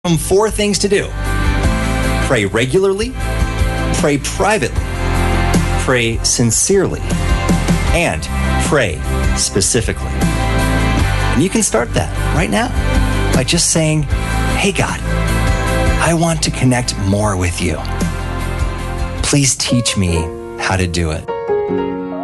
4 things to do. Pray regularly, pray privately, pray sincerely, and pray specifically. And you can start that right now by just saying, "Hey God, I want to connect more with you. Please teach me how to do it."